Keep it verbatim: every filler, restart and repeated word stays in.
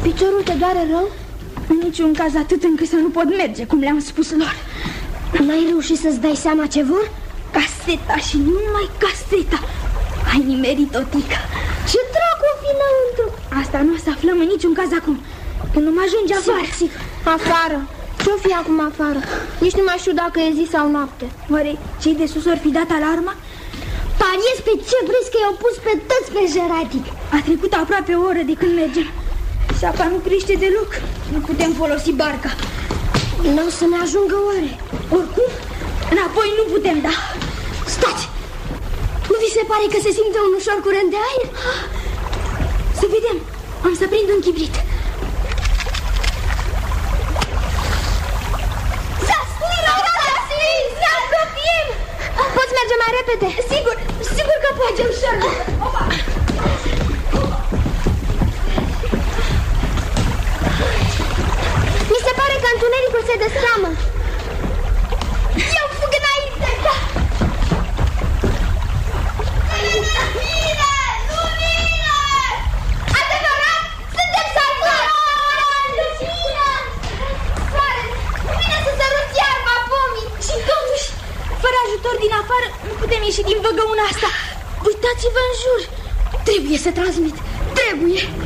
Piciorul te doare rău? În niciun caz atât încât să nu pot merge, cum le-am spus lor. N-ai reușit să-ți dai seama ce vor? Caseta și numai caseta. Ai nimerit-o, Tica. Ce dracu fi înăuntru? Asta nu o să aflăm în niciun caz acum. Când nu mă ajunge afară. Sigur, afară. Ce-o fi acum afară? Nici nu mai știu dacă e zi sau noapte. Oare cei de sus or fi dat alarma? Pariez pe ce vrei că i-au pus pe toți pe jeratic. A trecut aproape o oră de când mergem. Și apa nu crește deloc. Nu putem folosi barca. Nu o să ne ajungă oare? Oricum, înapoi nu putem da. Stați! Nu vi se pare că se simte un ușor curent de aer? Să vedem. Am să prind un chibrit. S-a stins! S-a stins! Ne apropiem! Poți merge mai repede? Sigur, sigur că poate ușor. Opa! Mi se pare că întunericul se destramă. Eu fug înainte! Da. Bine! Nu bine! Adevărat? Suntem salvați! Lucina! Soare, nu vine să sărut iarba pomii. Și totuși, fără ajutor din afară, nu putem ieși din văgăuna asta. Uitați-vă în jur. Trebuie să transmit. Trebuie.